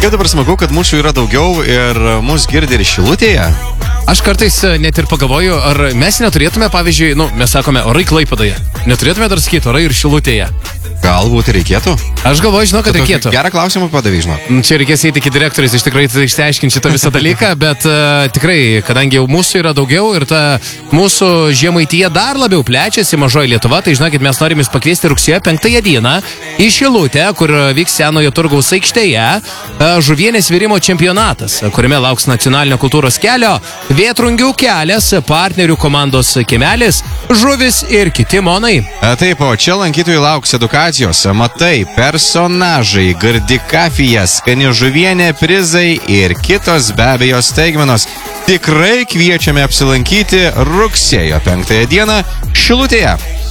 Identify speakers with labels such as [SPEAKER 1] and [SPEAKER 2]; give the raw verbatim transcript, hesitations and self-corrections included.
[SPEAKER 1] Kaip dabar smagu, kad mūsų yra daugiau ir mus girdi ir Šilutėje.
[SPEAKER 2] Aš kartais net ir pagalvoju, ar mes neturėtume, pavyzdžiui, nu, mes sakome, orai Klaipėdoje. Neturėtume dar sakyti, orai ir Šilutėje.
[SPEAKER 1] Galbūt reikėtų?
[SPEAKER 2] Aš galvoju, žinau, kad reikėtų.
[SPEAKER 1] Gerą klausimą padavai, žinau.
[SPEAKER 2] Čia reikės eiti iki direktorius, iš tikrųjų išsiaiškinti šitą visą dalyką, bet uh, tikrai, kadangi jau mūsų yra daugiau ir ta mūsų Žemaitija dar labiau plečiasi, mažoji Lietuva, tai žinokit, mes norim jūs pakviesti rugsėjo penktąją dieną į Šilutę, kur vyks Senojo turgaus aikštėje uh, žuvienės virimo čempionatas, kuriame lauks nacionalinio kultūros kelio, Vėtrungių kelias, partnerių komandos kiemelis, žuvis ir kiti monai.
[SPEAKER 1] A, taip, o čia lankytojų lauks edukacijos, matai, personažai, gardi kafija, skani žuvienė, prizai ir kitos be abejo staigmenos. Tikrai kviečiame apsilankyti rugsėjo penktąją dieną Šilutėje.